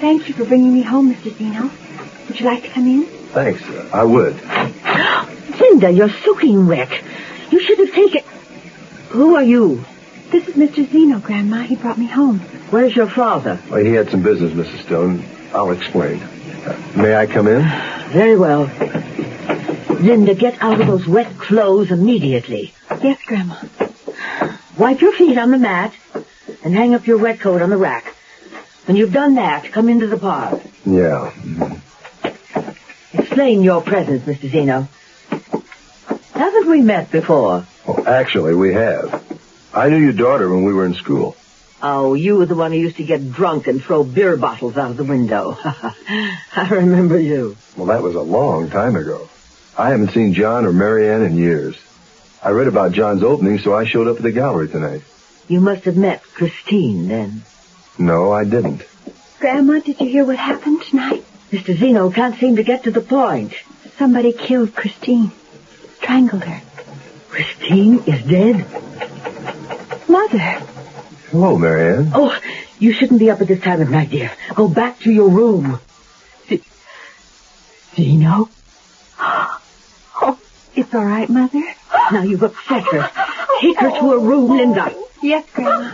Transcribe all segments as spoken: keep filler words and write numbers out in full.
Thank you for bringing me home, Mister Zeno. Would you like to come in? Thanks. I would. Linda, you're soaking wet. You should have taken... Who are you? This is Mister Zeno, Grandma. He brought me home. Where's your father? Well, he had some business, Missus Stone. I'll explain. Uh, may I come in? Very well. Linda, get out of those wet clothes immediately. Yes, Grandma. Wipe your feet on the mat and hang up your wet coat on the rack. When you've done that, come into the park. Yeah. Explain your presence, Mister Zeno. Haven't we met before? Well, actually, we have. I knew your daughter when we were in school. Oh, you were the one who used to get drunk and throw beer bottles out of the window. I remember you. Well, that was a long time ago. I haven't seen John or Marianne in years. I read about John's opening, so I showed up at the gallery tonight. You must have met Christine, then. No, I didn't. Grandma, did you hear what happened tonight? Mister Zeno can't seem to get to the point. Somebody killed Christine. Strangled her. Christine is dead? Mother. Hello, Marianne. Oh, you shouldn't be up at this time of night, dear. Go back to your room. Z- Zeno? Oh, it's all right, Mother. Now you've upset her. Take her to her room, Linda. Yes, Grandma.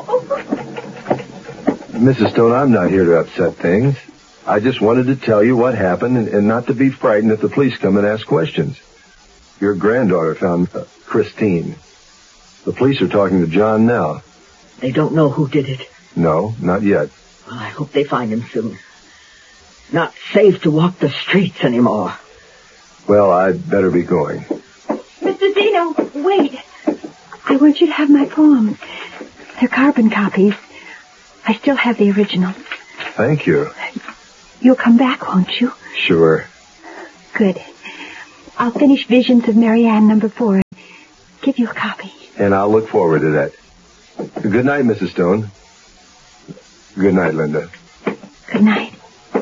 Missus Stone, I'm not here to upset things. I just wanted to tell you what happened and, and not to be frightened if the police come and ask questions. Your granddaughter found uh, Christine. The police are talking to John now. They don't know who did it. No, not yet. Well, I hope they find him soon. Not safe to walk the streets anymore. Well, I'd better be going. Mister Zeno, wait. I want you to have my poems. They're carbon copies. I still have the original. Thank you. You'll come back, won't you? Sure. Good. I'll finish Visions of Marianne number four and give you a copy. And I'll look forward to that. Good night, Missus Stone. Good night, Linda. Good night.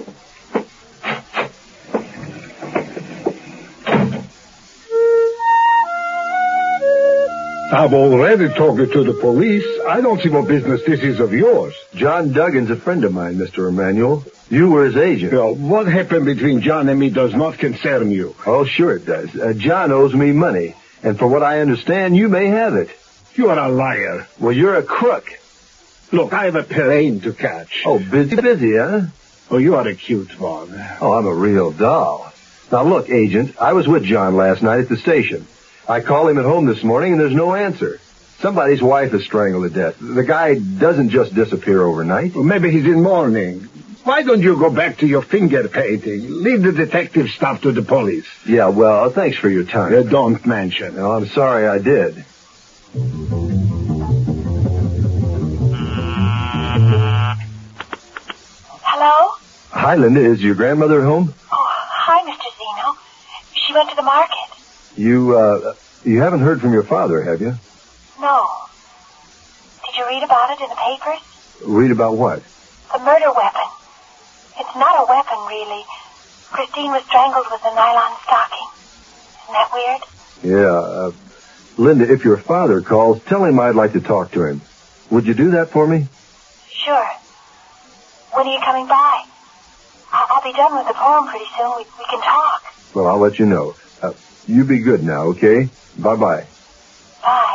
I've already talked to the police. I don't see what business this is of yours. John Duggan's a friend of mine, Mister Emanuel. You were his agent. Well, what happened between John and me does not concern you. Oh, sure it does. Uh, John owes me money. And for what I understand, you may have it. You are a liar. Well, you're a crook. Look, I have a plane to catch. Oh, busy, busy, huh? Oh, you are a cute one. Oh, I'm a real doll. Now, look, agent, I was with John last night at the station. I called him at home this morning, and there's no answer. Somebody's wife is strangled to death. The guy doesn't just disappear overnight. Well, maybe he's in mourning. Why don't you go back to your finger painting? Leave the detective stuff to the police. Yeah, well, thanks for your time. Uh, don't mention. No, I'm sorry I did. Hello? Hi, Linda. Is your grandmother home? Oh, hi, Mister Zeno. She went to the market. You, uh, you haven't heard from your father, have you? No. Did you read about it in the papers? Read about what? The murder weapon. It's not a weapon, really. Christine was strangled with a nylon stocking. Isn't that weird? Yeah, uh, Linda, if your father calls, tell him I'd like to talk to him. Would you do that for me? Sure. When are you coming by? I'll, I'll be done with the poem pretty soon. We, we can talk. Well, I'll let you know. Uh, you be good now, okay? Bye-bye. Bye.